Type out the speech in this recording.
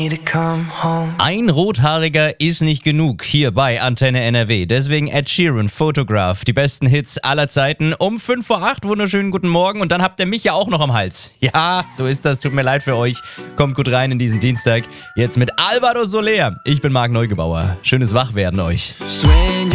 Ein Rothaariger ist nicht genug hier bei Antenne NRW. Deswegen Ed Sheeran, Photograph, die besten Hits aller Zeiten um 5 vor 8. Wunderschönen guten Morgen. Und dann habt ihr mich ja auch noch am Hals. Ja, so ist das. Tut mir leid für euch. Kommt gut rein in diesen Dienstag. Jetzt mit Alvaro Soler. Ich bin Marc Neugebauer. Schönes Wachwerden euch.